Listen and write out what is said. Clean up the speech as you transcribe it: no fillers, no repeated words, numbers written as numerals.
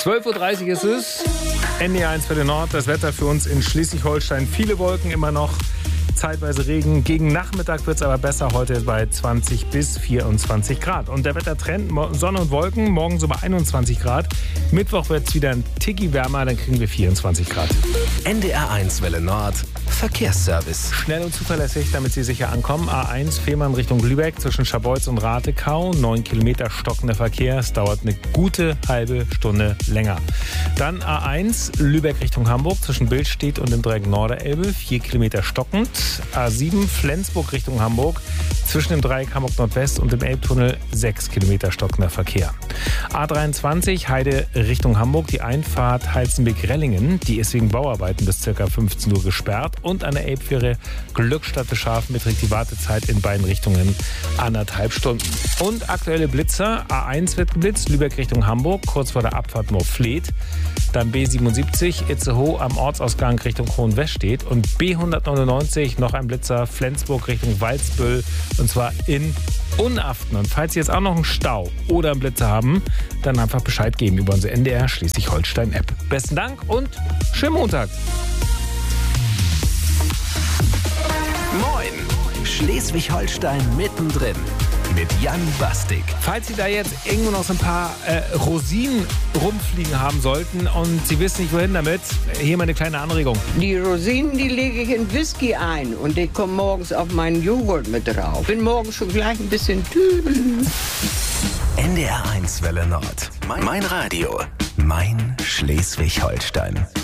12:30 Uhr ist es. NDR1 für den Nord. Das Wetter für uns in Schleswig-Holstein. Viele Wolken immer noch. Zeitweise Regen. Gegen Nachmittag wird es aber besser. Heute bei 20 bis 24 Grad. Und der Wettertrend, Sonne und Wolken, morgen so bei 21 Grad. Mittwoch wird es wieder ein Ticki wärmer, dann kriegen wir 24 Grad. NDR1 Welle Nord. Verkehrsservice. Schnell und zuverlässig, damit Sie sicher ankommen. A1 Fehmarn Richtung Lübeck zwischen Scharbeutz und Ratekau. 9 Kilometer stockender Verkehr. Es dauert eine gute halbe Stunde länger. Dann A1 Lübeck Richtung Hamburg zwischen Billstedt und dem Dreieck Norderelbe. 4 Kilometer stockend. A7 Flensburg Richtung Hamburg zwischen dem Dreieck Hamburg Nordwest und dem Elbtunnel 6 Kilometer stockender Verkehr. A23 Heide Richtung Hamburg, die Einfahrt Heizenbeck-Rellingen, die ist wegen Bauarbeiten bis ca. 15 Uhr gesperrt. Und an der Elbfähre Glückstadt-Beschafen beträgt die Wartezeit in beiden Richtungen 1,5 Stunden. Und aktuelle Blitzer, A1 wird geblitzt, Lübeck Richtung Hamburg, kurz vor der Abfahrt Moorfleet. Dann B77 Itzehoe am Ortsausgang Richtung Hohenwestedt und B199 noch ein Blitzer Flensburg Richtung Walsbüll und zwar in Unaften. Und falls Sie jetzt auch noch einen Stau oder einen Blitzer haben, dann einfach Bescheid geben über unsere NDR Schleswig-Holstein-App. Besten Dank und schönen Montag. Moin, Schleswig-Holstein mittendrin mit Jan Bastik. Falls Sie da jetzt irgendwo noch so ein paar Rosinen rumfliegen haben sollten und Sie wissen nicht, wohin damit, hier mal eine kleine Anregung. Die Rosinen, die lege ich in Whisky ein und ich komme morgens auf meinen Joghurt mit drauf. Bin morgens schon gleich ein bisschen Tübel. NDR1 Welle Nord. Mein Radio. Mein Schleswig-Holstein.